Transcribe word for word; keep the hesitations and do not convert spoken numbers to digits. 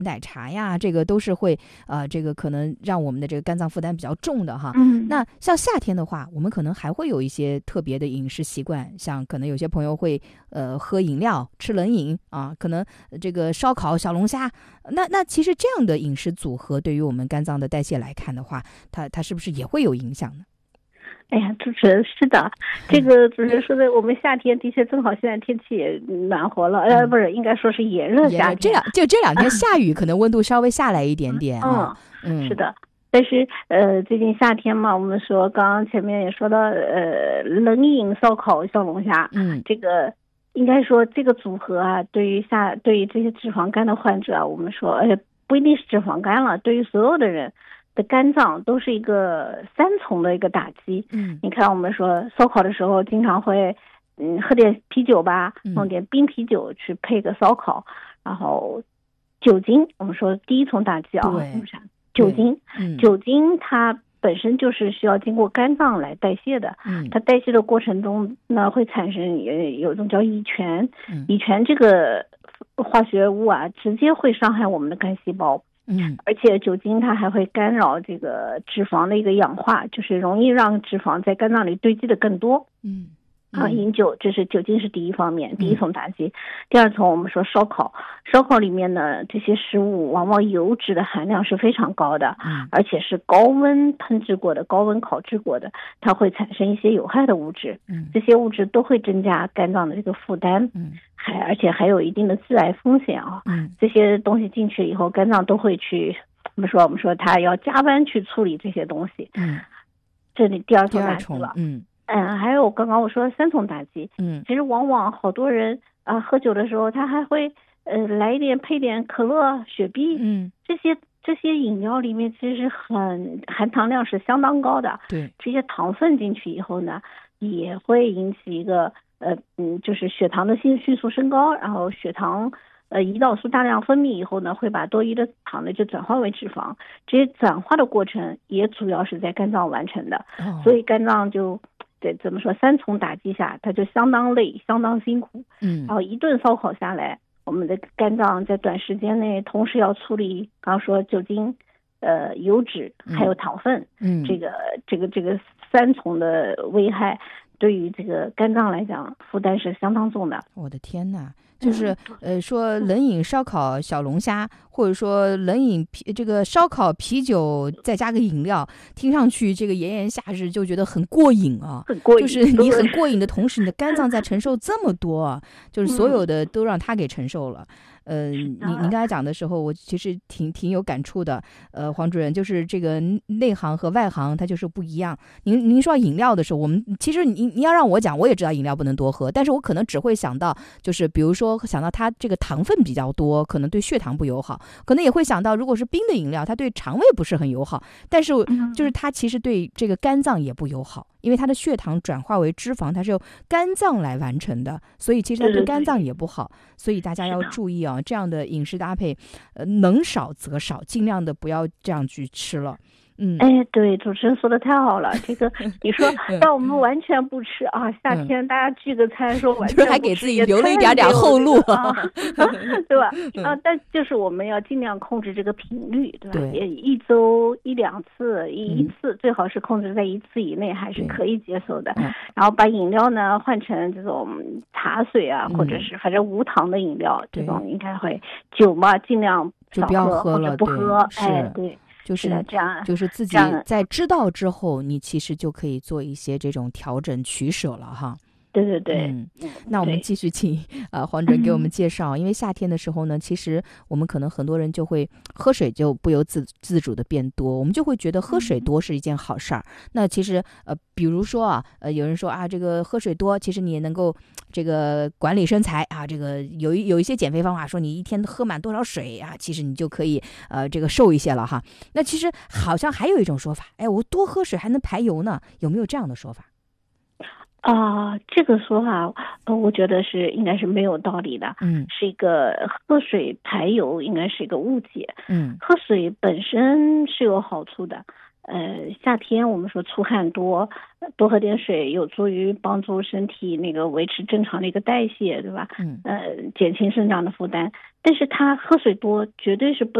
奶茶呀，这个都是会呃，这个可能让我们的这个肝脏负担比较重的哈。 嗯， 那像夏天的话，我们可能还会有一些特别的饮食习惯，像可能有些朋友会呃喝饮料、吃冷饮啊，可能这个烧烤、小龙虾。那那其实这样的饮食组合，对于我们肝脏的代谢来看的话，它它是不是也会有影响呢？ 哎呀，主持人是的，这个主持人说的，我们夏天的确正好现在天气也暖和了，呃，不是，应该说是炎热夏天。 这两就这两天下雨，可能温度稍微下来一点点啊。 嗯，是的。但是呃，最近夏天嘛，我们说刚刚前面也说到，呃，冷饮、烧烤、小龙虾， 嗯， 这个应该说这个组合啊，对于下对于这些脂肪肝的患者啊，我们说，呃，不一定是脂肪肝了，对于所有的人的肝脏都是一个三重的一个打击。 嗯， 你看我们说烧烤的时候，经常会嗯喝点啤酒吧，弄点冰啤酒去配个烧烤，然后酒精，我们说第一重打击啊， 对， 酒精， 嗯， 酒精它本身就是需要经过肝脏来代谢的， 嗯， 它代谢的过程中呢会产生呃有一种叫乙醛， 嗯， 乙醛这个化学物啊，直接会伤害我们的肝细胞。 嗯， 而且酒精它还会干扰这个脂肪的一个氧化，就是容易让脂肪在肝脏里堆积的更多。 嗯， 啊，饮酒，这是酒精是第一方面，第一重打击。第二重我们说烧烤，烧烤里面呢这些食物往往油脂的含量是非常高的， 嗯， 而且是高温烹制过的、高温烤制过的，它会产生一些有害的物质。 嗯， 这些物质都会增加肝脏的这个负担。 嗯，还而且还有一定的致癌风险啊。 嗯， 这些东西进去以后，肝脏都会去，我们说我们说它要加班去处理这些东西。 嗯， 这里第二重打击了。 嗯嗯，还有刚刚我说的三重打击。 嗯， 其实往往好多人啊、呃、喝酒的时候，他还会呃来一点配点可乐、雪碧。 嗯， 这些这些饮料里面其实很含糖量是相当高的。 对， 这些糖分进去以后呢，也会引起一个呃嗯，就是血糖的迅迅速升高，然后血糖呃胰岛素大量分泌以后呢，会把多余的糖呢就转化为脂肪。这些转化的过程也主要是在肝脏完成的。 哦、 所以肝脏就对怎么说三重打击下，它就相当累，相当辛苦。 嗯， 然后一顿烧烤下来，我们的肝脏在短时间内同时要处理，刚刚说酒精、呃油脂还有糖分， 嗯， 这个这个这个三重的危害，对于这个肝脏来讲负担是相当重的。 我的天哪！就是呃，说冷饮、烧烤、小龙虾，或者说冷饮啤这个烧烤啤酒，再加个饮料，听上去这个炎炎夏日就觉得很过瘾啊， 很过瘾。 就是你很过瘾的同时，你的肝脏在承受这么多啊，就是所有的都让它给承受了。呃，你您刚才讲的时候，我其实挺挺有感触的。呃，黄主任，就是这个内行和外行它就是不一样。您您说饮料的时候，我们其实您您要让我讲，我也知道饮料不能多喝，但是我可能只会想到，就是比如说想到它这个糖分比较多，可能对血糖不友好，可能也会想到，如果是冰的饮料，它对肠胃不是很友好，但是就是它其实对这个肝脏也不友好。因为它的血糖转化为脂肪，它是由肝脏来完成的，所以其实它对肝脏也不好。所以大家要注意啊，这样的饮食搭配，呃，能少则少，尽量的不要这样去吃了。嗯， 哎，对，主持人说的太好了。这个你说，但我们完全不吃啊，夏天大家聚个餐，说完全不吃， 还给自己留了一点点后路啊，对吧？啊，但就是我们要尽量控制这个频率，对吧？ 对， 也一周一两次，一一次最好是控制在一次以内，还是可以接受的。然后把饮料呢换成这种茶水啊，或者是反正无糖的饮料，这种应该会。酒嘛，尽量就不要喝了， 不喝。哎，对。 就是这样， 就是自己在知道之后，你其实就可以做一些这种调整取舍了哈。 对对对， 嗯，那我们继续请呃黄主任给我们介绍、嗯，因为夏天的时候呢，其实我们可能很多人就会喝水就不由自自主的变多，我们就会觉得喝水多是一件好事儿、嗯。那其实呃，比如说啊，呃，有人说啊，这个喝水多，其实你也能够这个管理身材啊，这个有一有一些减肥方法说你一天喝满多少水啊，其实你就可以呃这个瘦一些了哈。那其实好像还有一种说法，哎，我多喝水还能排油呢，有没有这样的说法？ 啊、呃，这个说法，呃，我觉得是应该是没有道理的， 嗯， 是一个喝水排油，应该是一个误解， 嗯， 喝水本身是有好处的， 呃，夏天我们说出汗多，多喝点水有助于帮助身体那个维持正常的一个代谢，对吧？ 嗯， 呃，减轻肾脏的负担。但是他喝水多绝对是不